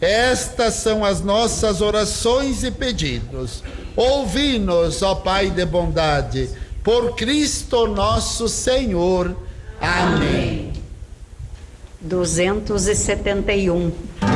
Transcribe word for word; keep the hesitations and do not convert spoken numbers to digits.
Estas são as nossas orações e pedidos. Ouvi-nos, ó Pai de bondade, por Cristo nosso Senhor. Amém. duzentos e setenta e um.